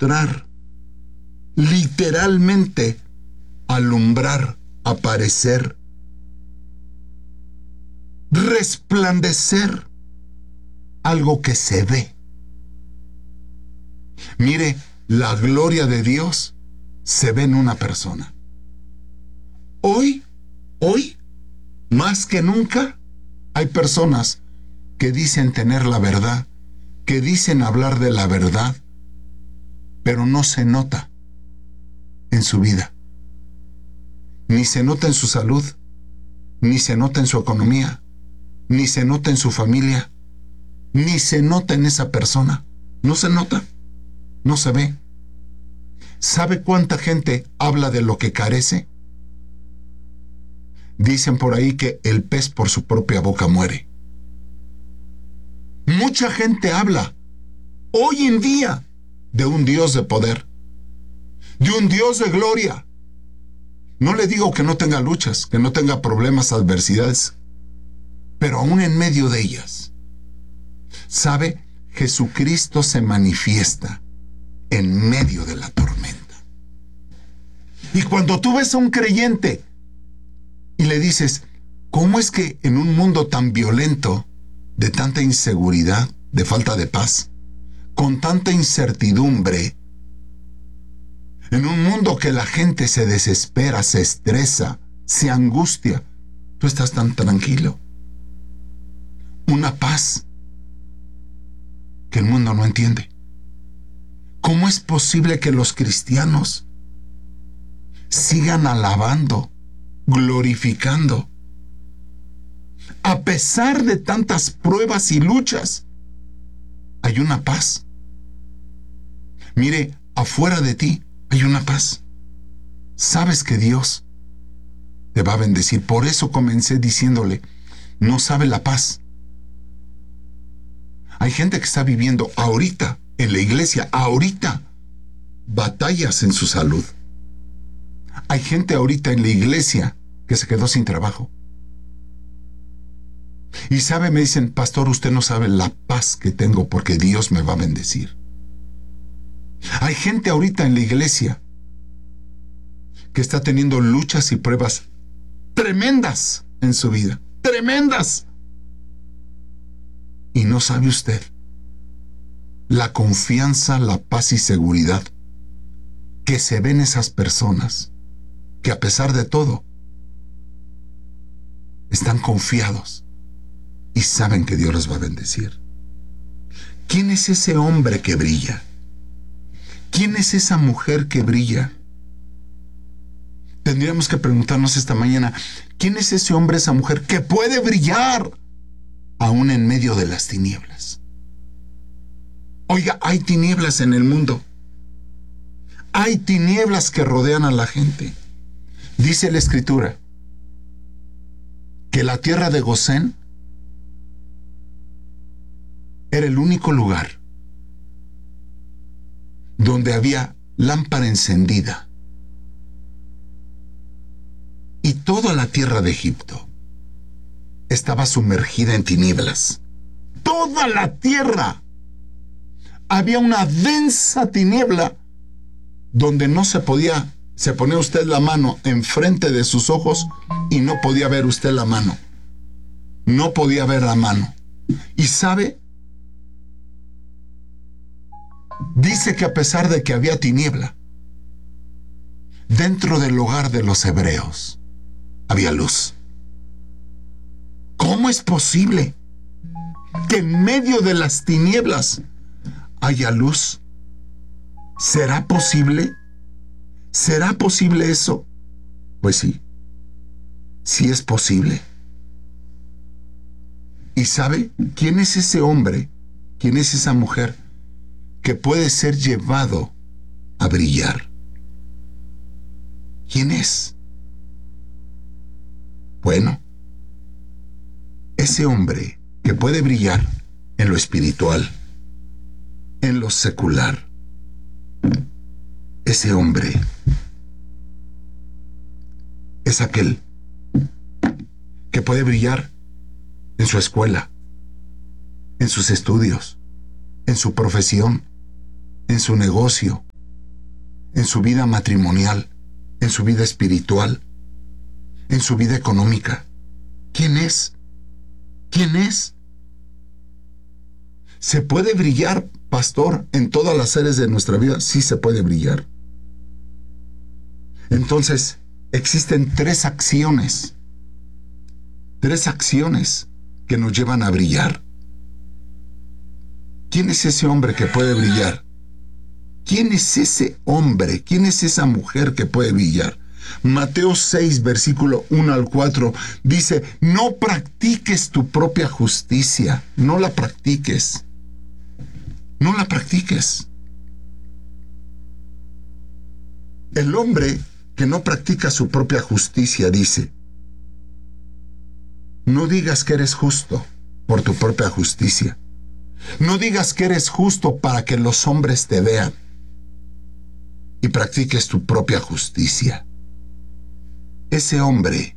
mostrar, literalmente alumbrar, aparecer, resplandecer, algo que se ve. Mire, la gloria de Dios se ve en una persona. Hoy, más que nunca, hay personas que dicen tener la verdad, que dicen hablar de la verdad, pero no se nota en su vida. Ni se nota en su salud, ni se nota en su economía, ni se nota en su familia, ni se nota en esa persona. No se nota, no se ve. ¿Sabe cuánta gente habla de lo que carece? Dicen por ahí que el pez por su propia boca muere. Mucha gente habla hoy en día de un Dios de poder, de un Dios de gloria. No le digo que no tenga luchas, que no tenga problemas, adversidades, pero aún en medio de ellas, ¿sabe? Jesucristo se manifiesta en medio de la tormenta. Y cuando tú ves a un creyente y le dices, ¿cómo es que en un mundo tan violento, de tanta inseguridad, de falta de paz, con tanta incertidumbre, en un mundo que la gente se desespera, se estresa, se angustia, tú estás tan tranquilo? Una paz que el mundo no entiende. ¿Cómo es posible que los cristianos sigan alabando, glorificando, a pesar de tantas pruebas y luchas? Hay una paz. Mire, afuera de ti hay una paz. Sabes que Dios te va a bendecir. Por eso comencé diciéndole, no sabe la paz. Hay gente que está viviendo ahorita, en la iglesia, ahorita, batallas en su salud. Hay gente ahorita en la iglesia que se quedó sin trabajo. Y sabe, me dicen, pastor, usted no sabe la paz que tengo porque Dios me va a bendecir. Hay gente ahorita en la iglesia que está teniendo luchas y pruebas tremendas en su vida. Tremendas. Y no sabe usted la confianza, la paz y seguridad que se ven esas personas que a pesar de todo están confiados y saben que Dios los va a bendecir. ¿Quién es ese hombre que brilla? ¿Quién es esa mujer que brilla? Tendríamos que preguntarnos esta mañana, ¿quién es ese hombre, esa mujer que puede brillar aún en medio de las tinieblas? Oiga, hay tinieblas en el mundo. Hay tinieblas que rodean a la gente. Dice la Escritura que la tierra de Gosén era el único lugar donde había lámpara encendida. Y toda la tierra de Egipto estaba sumergida en tinieblas. Toda la tierra. Había una densa tiniebla donde no se podía, se ponía usted la mano enfrente de sus ojos y no podía ver usted la mano. No podía ver la mano. Y sabe, dice que a pesar de que había tiniebla, dentro del hogar de los hebreos había luz. ¿Cómo es posible que en medio de las tinieblas haya luz? ¿Será posible? ¿Será posible eso? Pues sí, sí es posible. ¿Y sabe quién es ese hombre? ¿Quién es esa mujer que puede ser llevado a brillar? ¿Quién es? Bueno, ese hombre que puede brillar en lo espiritual, en lo secular, ese hombre es aquel que puede brillar en su escuela, en sus estudios, en su profesión, en su negocio, en su vida matrimonial, en su vida espiritual, en su vida económica? ¿Quién es? ¿Quién es? ¿Se puede brillar, pastor, en todas las áreas de nuestra vida? Sí se puede brillar. Entonces, existen tres acciones que nos llevan a brillar. ¿Quién es ese hombre que puede brillar? ¿Quién es ese hombre? ¿Quién es esa mujer que puede brillar? Mateo 6, versículo 1 al 4, dice, no practiques tu propia justicia, no la practiques. No la practiques. El hombre que no practica su propia justicia dice, no digas que eres justo por tu propia justicia. No digas que eres justo para que los hombres te vean y practiques tu propia justicia. Ese hombre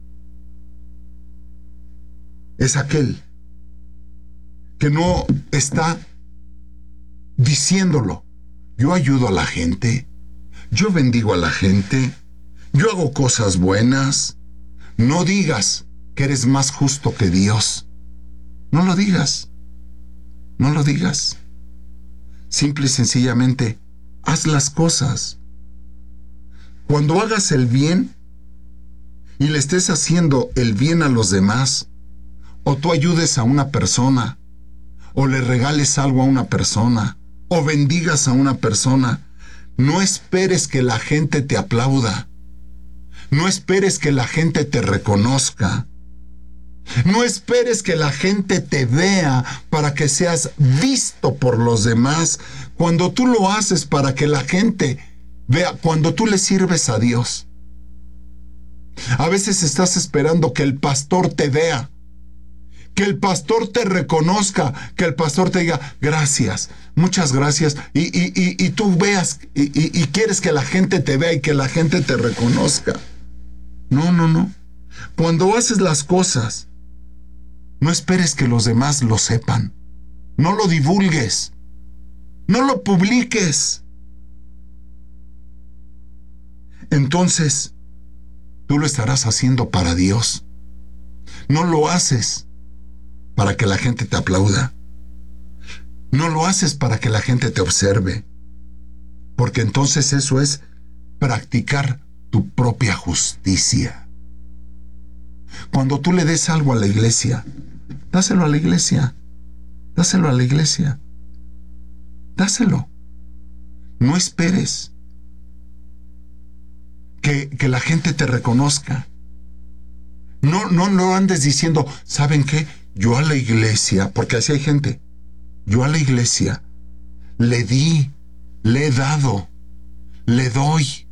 es aquel que no está diciéndolo. Yo ayudo a la gente, yo bendigo a la gente, yo hago cosas buenas. No digas que eres más justo que Dios. No lo digas. No lo digas. Simple y sencillamente, haz las cosas. Cuando hagas el bien y le estés haciendo el bien a los demás, o tú ayudes a una persona, o le regales algo a una persona, o bendigas a una persona, no esperes que la gente te aplauda. No esperes que la gente te reconozca. No esperes que la gente te vea para que seas visto por los demás. Cuando tú lo haces para que la gente vea, cuando tú le sirves a Dios. A veces estás esperando que el pastor te vea, que el pastor te reconozca, que el pastor te diga, gracias, muchas gracias, y tú veas, y quieres que la gente te vea y que la gente te reconozca. No. Cuando haces las cosas, no esperes que los demás lo sepan. No lo divulgues. No lo publiques. Entonces, tú lo estarás haciendo para Dios. No lo haces para que la gente te aplauda. No lo haces para que la gente te observe. Porque entonces eso es practicar tu propia justicia. Cuando tú le des algo a la iglesia, dáselo a la iglesia. Dáselo a la iglesia. Dáselo. No esperes que la gente te reconozca. No andes diciendo, ¿saben qué? Yo a la iglesia, porque así hay gente, yo a la iglesia le di, le he dado, le doy.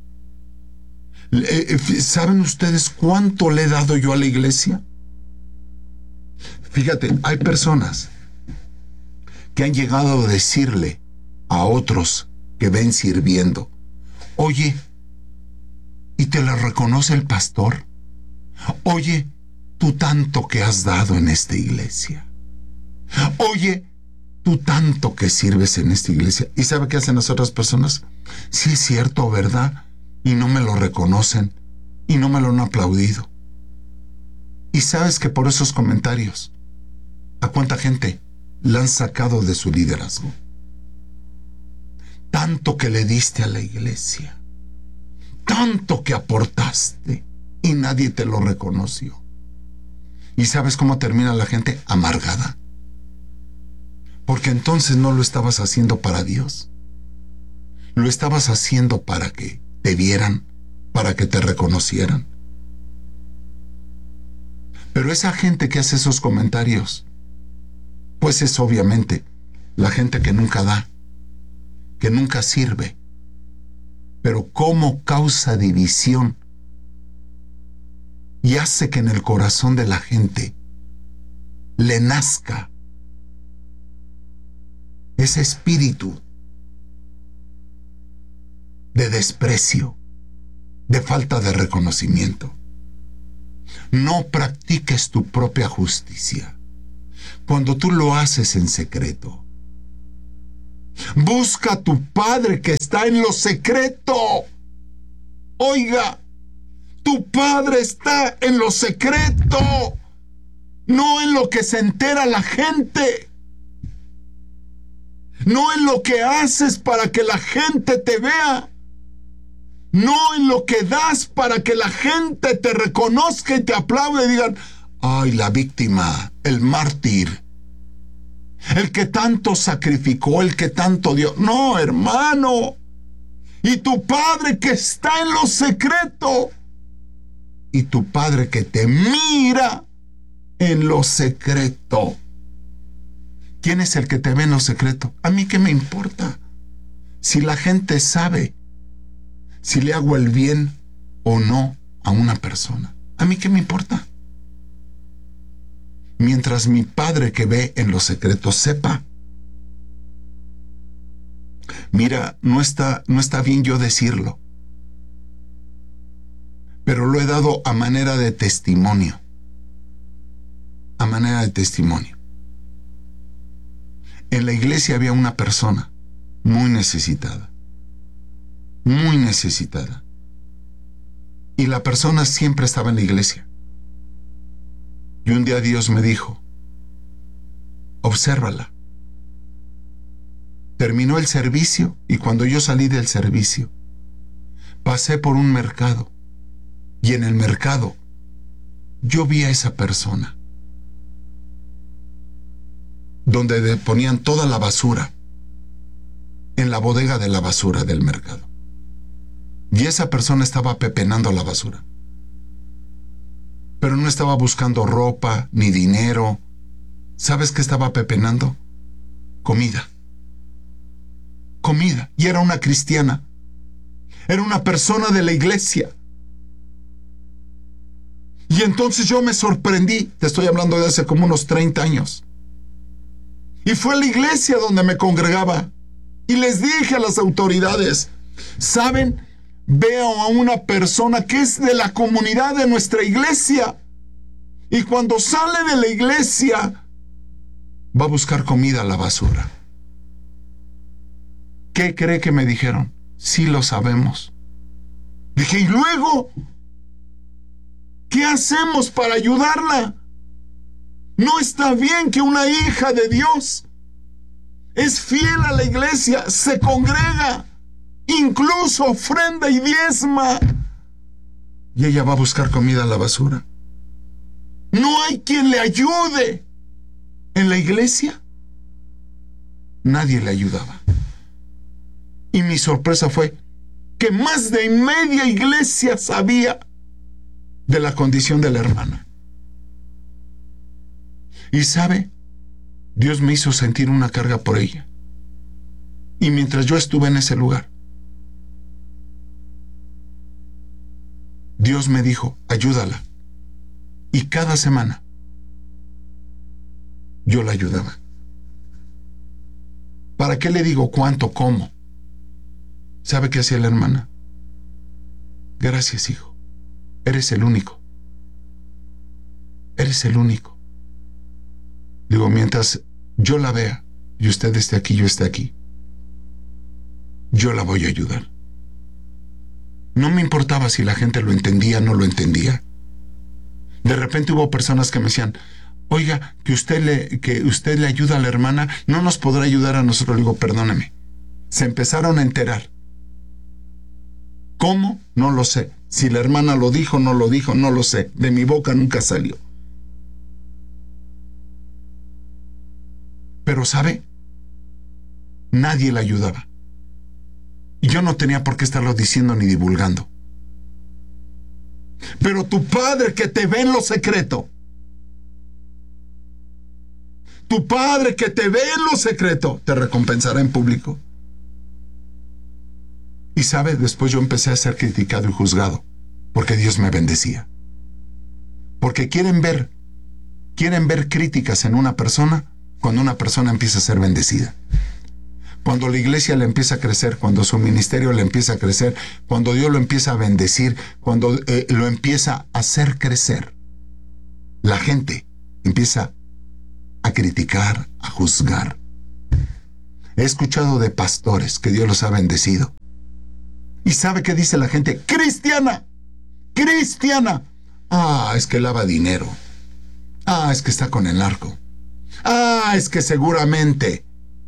¿Saben ustedes cuánto le he dado yo a la iglesia? Fíjate, hay personas que han llegado a decirle a otros que ven sirviendo, oye, ¿y te lo reconoce el pastor? Oye, tú tanto que has dado en esta iglesia. Oye, tú tanto que sirves en esta iglesia. ¿Y sabe qué hacen las otras personas? Sí es cierto, ¿verdad? Y no me lo reconocen, y no me lo han aplaudido. Y sabes que por esos comentarios, ¿a cuánta gente la han sacado de su liderazgo? Tanto que le diste a la iglesia, tanto que aportaste, y nadie te lo reconoció. ¿Y sabes cómo termina la gente? Amargada. Porque entonces no lo estabas haciendo para Dios. Lo estabas haciendo para que te vieran, para que te reconocieran. Pero esa gente que hace esos comentarios, pues es obviamente la gente que nunca da, que nunca sirve. Pero cómo causa división y hace que en el corazón de la gente le nazca ese espíritu de desprecio, de falta de reconocimiento. No practiques tu propia justicia. Cuando tú lo haces en secreto, Busca a tu Padre que está en lo secreto. Oiga, tu Padre está en lo secreto, no en lo que se entera la gente, no en lo que haces para que la gente te vea, no en lo que das para que la gente te reconozca y te aplaude y digan: ay, la víctima, el mártir, el que tanto sacrificó, el que tanto dio. No, hermano. Y tu Padre que está en lo secreto, y tu Padre que te mira en lo secreto. ¿Quién es el que te ve en lo secreto? ¿A mí qué me importa? Si la gente sabe si le hago el bien o no a una persona, ¿a mí qué me importa? Mientras mi Padre que ve en lo secreto sepa. Mira, no está bien yo decirlo, pero lo he dado a manera de testimonio. A manera de testimonio. En la iglesia había una persona muy necesitada. Muy necesitada. Y la persona siempre estaba en la iglesia. Y un día Dios me dijo: obsérvala. Terminó el servicio y cuando yo salí del servicio, pasé por un mercado y en el mercado yo vi a esa persona donde ponían toda la basura en la bodega de la basura del mercado. Y esa persona estaba pepenando la basura. Pero no estaba buscando ropa ni dinero. ¿Sabes qué estaba pepenando? Comida. Comida. Y era una cristiana. Era una persona de la iglesia. Y entonces yo me sorprendí. Te estoy hablando de hace como unos 30 años. Y fue a la iglesia donde me congregaba. Y les dije a las autoridades: ¿saben? Veo a una persona que es de la comunidad de nuestra iglesia. Y cuando sale de la iglesia, va a buscar comida a la basura. ¿Qué cree que me dijeron? Sí, lo sabemos. Dije: ¿y luego? ¿Qué hacemos para ayudarla? No está bien que una hija de Dios es fiel a la iglesia, se congrega, incluso ofrenda y diezma, y ella va a buscar comida a la basura. No hay quien le ayude. En la iglesia nadie le ayudaba. Y mi sorpresa fue que más de media iglesia sabía de la condición de la hermana. Y sabe, Dios me hizo sentir una carga por ella. Y mientras yo estuve en ese lugar, Dios me dijo: ayúdala. Y cada semana yo la ayudaba. ¿Para qué le digo cuánto, cómo? ¿Sabe qué hacía la hermana? Gracias, hijo. Eres el único. Eres el único. Digo, mientras yo la vea y usted esté aquí, yo esté aquí, yo la voy a ayudar. No me importaba si la gente lo entendía o no lo entendía. De repente hubo personas que me decían: oiga, que usted le ayuda a la hermana, ¿no nos podrá ayudar a nosotros? Le digo: perdóneme. Se empezaron a enterar. ¿Cómo? No lo sé. Si la hermana lo dijo, no lo dijo, no lo sé. De mi boca nunca salió. Pero ¿sabe? Nadie la ayudaba. Y yo no tenía por qué estarlo diciendo ni divulgando. Pero tu Padre que te ve en lo secreto, tu Padre que te ve en lo secreto, te recompensará en público. Y sabe, después yo empecé a ser criticado y juzgado, porque Dios me bendecía. Porque quieren ver críticas en una persona cuando una persona empieza a ser bendecida. Cuando la iglesia le empieza a crecer, cuando su ministerio le empieza a crecer, cuando Dios lo empieza a bendecir, cuando lo empieza a hacer crecer, la gente empieza a criticar, a juzgar. He escuchado de pastores que Dios los ha bendecido. ¿Y sabe qué dice la gente? ¡Cristiana! ¡Cristiana! Ah, es que lava dinero. Ah, es que está con el narco. Ah, es que seguramente.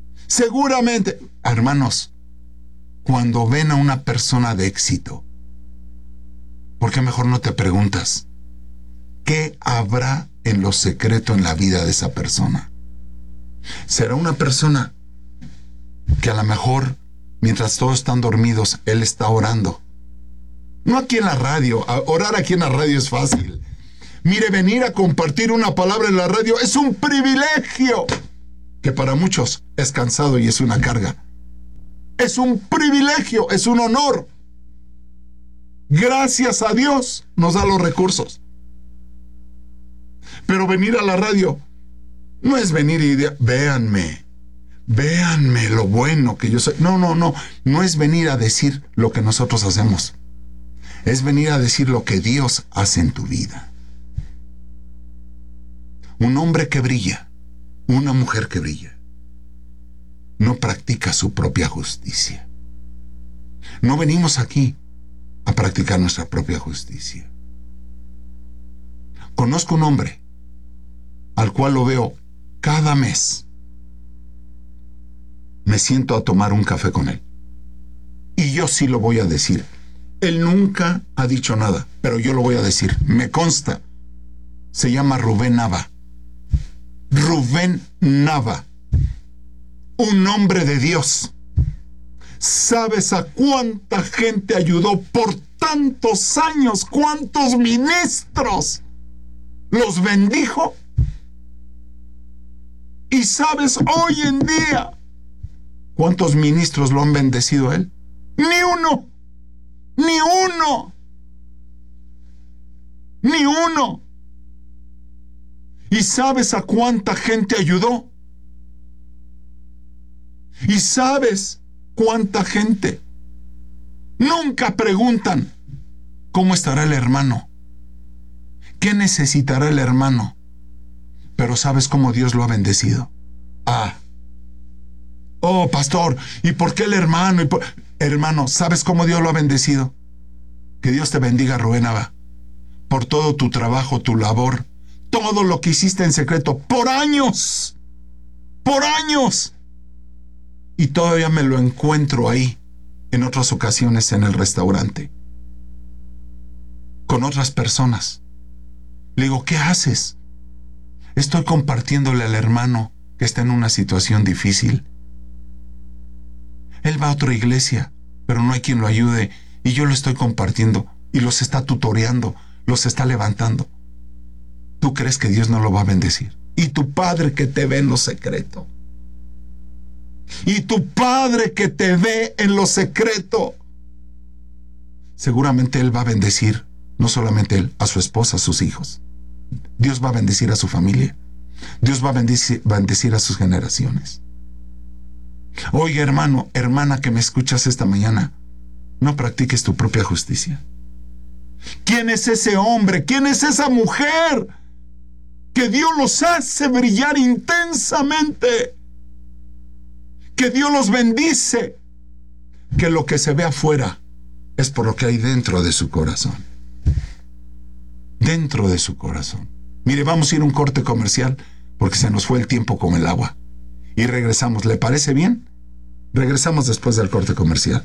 Hermanos, cuando ven a una persona de éxito, ¿por qué mejor no te preguntas qué habrá en lo secreto en la vida de esa persona? ¿Será una persona que a lo mejor, mientras todos están dormidos, él está orando? No aquí en la radio. Orar aquí en la radio es fácil. Mire, venir a compartir una palabra en la radio es un privilegio que para muchos es cansado y es una carga. Es un privilegio, es un honor. Gracias a Dios nos da los recursos. Pero venir a la radio no es venir y véanme lo bueno que yo soy. No es venir a decir lo que nosotros hacemos. Es venir a decir lo que Dios hace en tu vida. Un hombre que brilla, una mujer que brilla, no practica su propia justicia. No venimos aquí a practicar nuestra propia justicia. Conozco un hombre al cual lo veo cada mes. Me siento a tomar un café con él. Y yo sí lo voy a decir. Él nunca ha dicho nada, pero yo lo voy a decir. Me consta. Se llama Rubén Nava. Rubén Nava. Un hombre de Dios. ¿Sabes a cuánta gente ayudó por tantos años? ¿Cuántos ministros los bendijo? ¿Y sabes hoy en día cuántos ministros lo han bendecido a él? ¡Ni uno! ¡Ni uno! ¡Ni uno! ¿Y sabes a cuánta gente ayudó? ¿Y sabes cuánta gente? Nunca preguntan cómo estará el hermano, qué necesitará el hermano. Pero ¿sabes cómo Dios lo ha bendecido? Oh, pastor, ¿y por qué el hermano? Hermano, ¿sabes cómo Dios lo ha bendecido? Que Dios te bendiga, Rubén Nava, por todo tu trabajo, tu labor, todo lo que hiciste en secreto, por años. Y todavía me lo encuentro ahí, en otras ocasiones en el restaurante, con otras personas. Le digo, ¿qué haces? Estoy compartiéndole al hermano que está en una situación difícil. Él va a otra iglesia, pero no hay quien lo ayude, y yo lo estoy compartiendo, y los está tutoreando, los está levantando. ¿Tú crees que Dios no lo va a bendecir? Y tu Padre que te ve en lo secreto. Y tu Padre que te ve en lo secreto. Seguramente Él va a bendecir, no solamente Él, a su esposa, a sus hijos. Dios va a bendecir a su familia. Dios va a bendecir a sus generaciones. Oiga, hermano, hermana que me escuchas esta mañana, no practiques tu propia justicia. ¿Quién es ese hombre? ¿Quién es esa mujer que Dios los hace brillar intensamente? Que Dios los bendice. Que lo que se ve afuera es por lo que hay dentro de su corazón. Dentro de su corazón. Mire, vamos a ir a un corte comercial porque se nos fue el tiempo como el agua. Y regresamos. ¿Le parece bien? Regresamos después del corte comercial.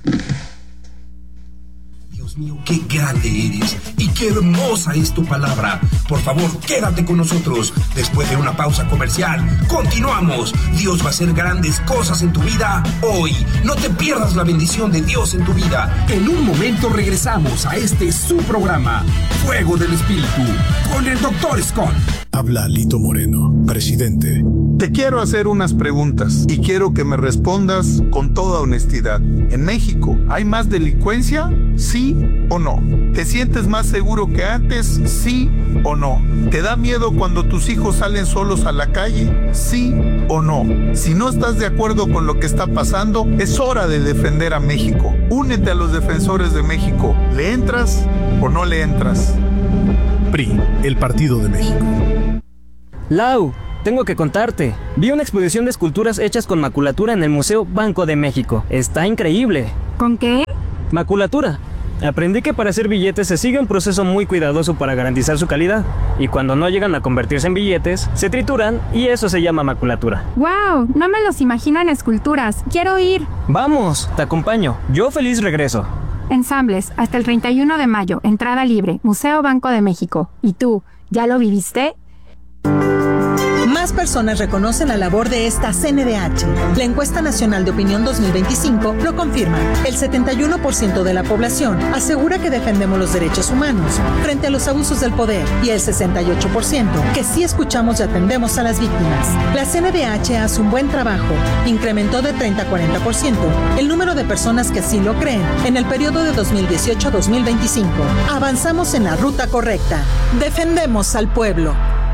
Dios mío, qué grande eres y qué hermosa es tu palabra. Por favor, quédate con nosotros. Después de una pausa comercial, continuamos. Dios va a hacer grandes cosas en tu vida hoy. No te pierdas la bendición de Dios en tu vida. En un momento regresamos a su programa, Fuego del Espíritu, con el Dr. Scott. Habla Lito Moreno, presidente. Te quiero hacer unas preguntas y quiero que me respondas con toda honestidad. ¿En México hay más delincuencia? ¿Sí o no? ¿Te sientes más seguro que antes? ¿Sí o no? ¿Te da miedo cuando tus hijos salen solos a la calle? ¿Sí o no? Si no estás de acuerdo con lo que está pasando, es hora de defender a México. Únete a los defensores de México. ¿Le entras o no le entras? PRI, el Partido de México. Lau, tengo que contarte. Vi una exposición de esculturas hechas con maculatura en el Museo Banco de México. Está increíble. ¿Con qué? Maculatura. Aprendí que para hacer billetes se sigue un proceso muy cuidadoso para garantizar su calidad. Y cuando no llegan a convertirse en billetes, se trituran y eso se llama maculatura. ¡Wow! No me los imagino en esculturas. ¡Quiero ir! ¡Vamos! Te acompaño. Yo feliz regreso. Ensambles, hasta el 31 de mayo, entrada libre, Museo Banco de México. ¿Y tú, ya lo viviste? Más personas reconocen la labor de esta CNDH. La encuesta nacional de opinión 2025 lo confirma. El 71% de la población asegura que defendemos los derechos humanos frente a los abusos del poder y el 68% que sí escuchamos y atendemos a las víctimas. La CNDH hace un buen trabajo. Incrementó de 30 a 40% el número de personas que así lo creen en el periodo de 2018 a 2025. Avanzamos en la ruta correcta. Defendemos al pueblo.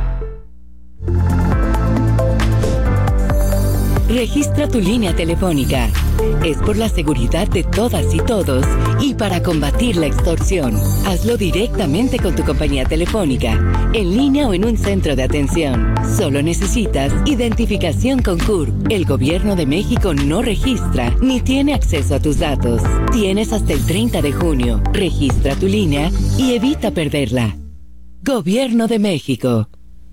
Registra tu línea telefónica. Es por la seguridad de todas y todos y para combatir la extorsión. Hazlo directamente con tu compañía telefónica, en línea o en un centro de atención. Solo necesitas identificación con CURP. El Gobierno de México no registra ni tiene acceso a tus datos. Tienes hasta el 30 de junio. Registra tu línea y evita perderla. Gobierno de México.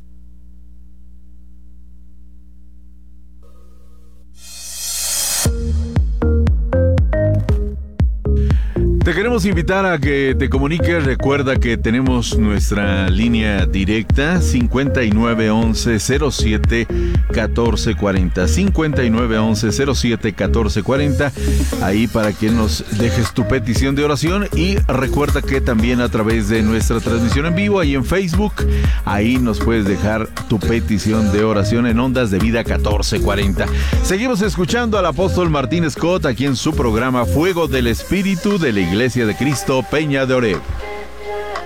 Te queremos invitar a que te comuniques. Recuerda que tenemos nuestra línea directa 5911-07-1440. 5911-07-1440. Ahí para que nos dejes tu petición de oración. Y recuerda que también a través de nuestra transmisión en vivo, ahí en Facebook, ahí nos puedes dejar tu petición de oración en Ondas de Vida 1440. Seguimos escuchando al apóstol Martín Scott aquí en su programa Fuego del Espíritu de la Iglesia de Cristo Peña de Oreb.